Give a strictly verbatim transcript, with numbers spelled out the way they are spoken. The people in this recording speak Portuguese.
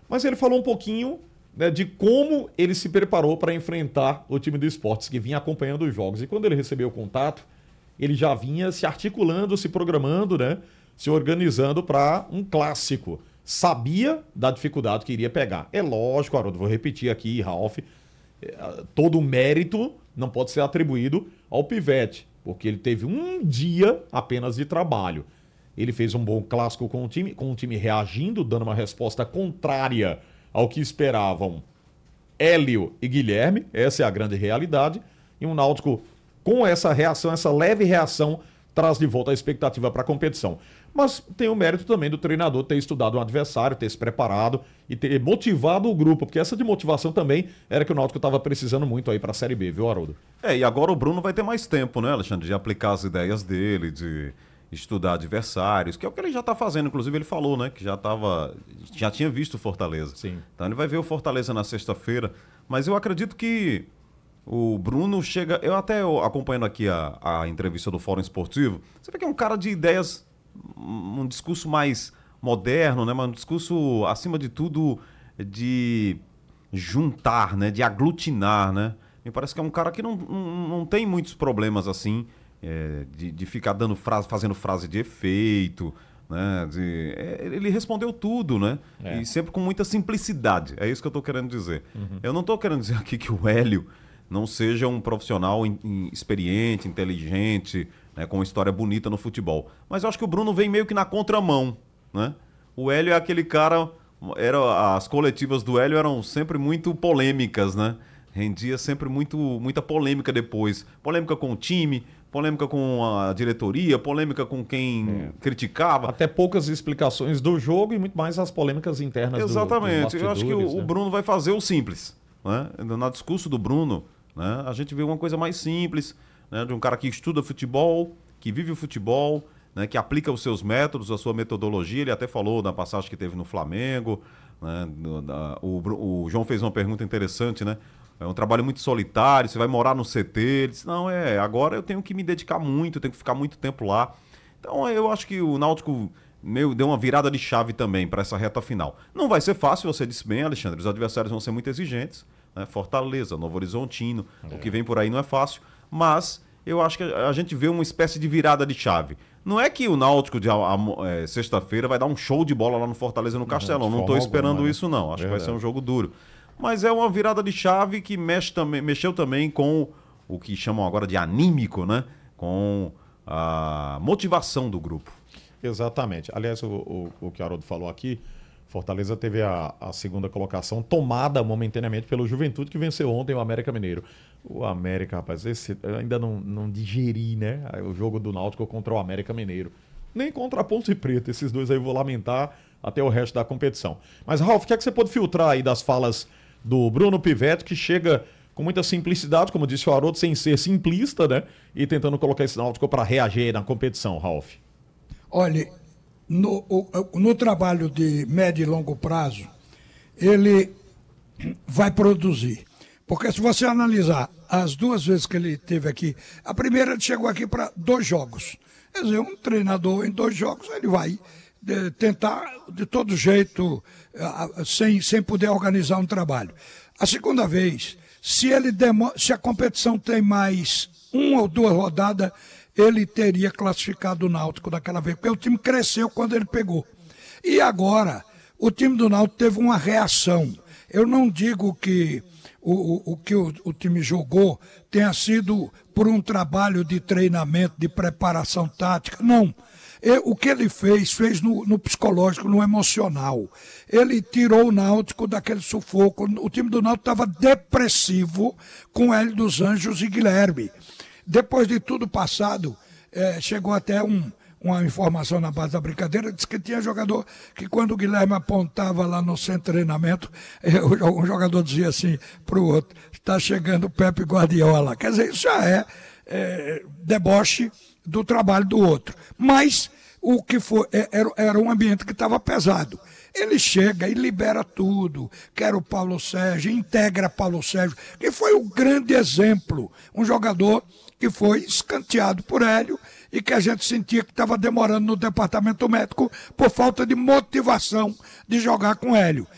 Mas ele falou um pouquinho, né, de como ele se preparou para enfrentar o time do Sport, que vinha acompanhando os jogos. E quando ele recebeu o contato, ele já vinha se articulando, se programando, né, se organizando para um clássico. Sabia da dificuldade que iria pegar. É lógico, Haroldo, vou repetir aqui, Ralf, todo o mérito não pode ser atribuído ao Pivete, porque ele teve um dia apenas de trabalho. Ele fez um bom clássico com o time, com o time reagindo, dando uma resposta contrária ao que esperavam Hélio e Guilherme, essa é a grande realidade, e um Náutico com essa reação, essa leve reação, traz de volta a expectativa para a competição. Mas tem o mérito também do treinador ter estudado um adversário, ter se preparado e ter motivado o grupo, porque essa de motivação também era que o Náutico estava precisando muito aí para a Série B, viu, Haroldo? É, e agora o Bruno vai ter mais tempo, né, Alexandre, de aplicar as ideias dele, de estudar adversários, que é o que ele já está fazendo. Inclusive ele falou, né, que já tava, já tinha visto o Fortaleza. Sim. Então ele vai ver o Fortaleza na sexta-feira, mas eu acredito que o Bruno chega... Eu até acompanhando aqui a, a entrevista do Fórum Esportivo, você vê que é um cara de ideias, um discurso mais moderno, né, mas um discurso, acima de tudo, de juntar, né, de aglutinar, né? Me parece que é um cara que não, não, não tem muitos problemas assim, é, de, de ficar dando frase, fazendo frase de efeito, né? De, é, ele respondeu tudo, né? É. E sempre com muita simplicidade. É isso que eu estou querendo dizer. Uhum. Eu não estou querendo dizer aqui que o Hélio não seja um profissional in, in, experiente, inteligente, né, com uma história bonita no futebol. Mas eu acho que o Bruno vem meio que na contramão, né? O Hélio é aquele cara... Era, as coletivas do Hélio eram sempre muito polêmicas, né? Rendia sempre muito, muita polêmica depois. Polêmica com o time, polêmica com a diretoria, polêmica com quem é. criticava. Até poucas explicações do jogo e muito mais as polêmicas internas. Exatamente. Do, eu acho que o, né? o Bruno vai fazer o simples, né? No discurso do Bruno, né, a gente vê uma coisa mais simples, né, de um cara que estuda futebol, que vive o futebol, né, que aplica os seus métodos, a sua metodologia. Ele até falou na passagem que teve no Flamengo, né, no, na, o, o João fez uma pergunta interessante, né? É um trabalho muito solitário, você vai morar no C T. Ele disse, não, é, agora eu tenho que me dedicar muito, eu tenho que ficar muito tempo lá. Então eu acho que o Náutico meio, deu uma virada de chave também para essa reta final. Não vai ser fácil, você disse bem, Alexandre, os adversários vão ser muito exigentes, né? Fortaleza, Novo Horizontino, é. o que vem por aí não é fácil, mas eu acho que a gente vê uma espécie de virada de chave. Não é que o Náutico de a, a, é, sexta-feira vai dar um show de bola lá no Fortaleza, no Castelão, não estou esperando alguma, isso não, acho Verdade. que vai ser um jogo duro. Mas é uma virada de chave que mexe também, mexeu também com o que chamam agora de anímico, né? Com a motivação do grupo. Exatamente. Aliás, o, o, o que o Haroldo falou aqui, Fortaleza teve a, a segunda colocação tomada momentaneamente pelo Juventude, que venceu ontem o América Mineiro. O América, rapaz, esse, eu ainda não, não digeri, né? O jogo do Náutico contra o América Mineiro. Nem contra a Ponte Preta. Esses dois aí eu vou lamentar até o resto da competição. Mas, Ralf, o que é que você pode filtrar aí das falas do Bruno Pivete, que chega com muita simplicidade, como disse o Haroldo, sem ser simplista, né? E tentando colocar esse Náutico para reagir na competição, Ralf. Olha, no, no trabalho de médio e longo prazo, ele vai produzir. Porque se você analisar as duas vezes que ele teve aqui, a primeira ele chegou aqui para dois jogos. Quer dizer, um treinador em dois jogos, ele vai de, tentar de todo jeito, sem, sem poder organizar um trabalho. A segunda vez, se, ele demo, se a competição tem mais uma ou duas rodadas, ele teria classificado o Náutico daquela vez, porque o time cresceu quando ele pegou. E agora, o time do Náutico teve uma reação. Eu não digo que o, o, o que o, o time jogou tenha sido por um trabalho de treinamento, de preparação tática, não. E, o que ele fez, fez no, no psicológico, no emocional. Ele tirou o Náutico daquele sufoco. O time do Náutico estava depressivo com Hélio dos Anjos e Guilherme. Depois de tudo passado, é, chegou até um, uma informação na base da brincadeira, disse que tinha jogador que quando o Guilherme apontava lá no centro de treinamento, um jogador dizia assim para o outro, está chegando o Pepe Guardiola. Quer dizer, isso já é, é deboche do trabalho do outro. Mas o que foi, era, era um ambiente que estava pesado. Ele chega e libera tudo, quer o Paulo Sérgio, integra Paulo Sérgio, que foi um grande exemplo, um jogador que foi escanteado por Hélio e que a gente sentia que estava demorando no departamento médico por falta de motivação de jogar com Hélio.